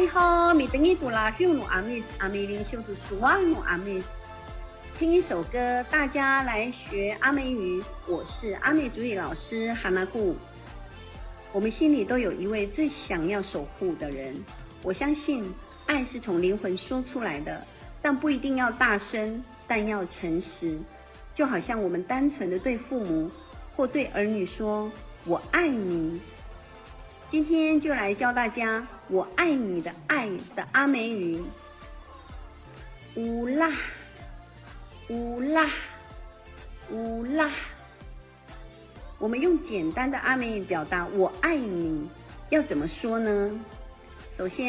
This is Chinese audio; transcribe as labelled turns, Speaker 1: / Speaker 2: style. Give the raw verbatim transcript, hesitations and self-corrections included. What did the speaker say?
Speaker 1: 你好，米登伊古拉秀努阿密阿美林秀主苏瓦努阿密。听一首歌，大家来学阿美语。我是阿美主语老师哈娜固。我们心里都有一位最想要守护的人。我相信爱是从灵魂说出来的，但不一定要大声，但要诚实。就好像我们单纯的对父母或对儿女说我爱你。今天就来教大家我爱你的爱的阿美语。乌拉乌拉乌拉，我们用简单的阿美语表达我爱你，要怎么说呢？首先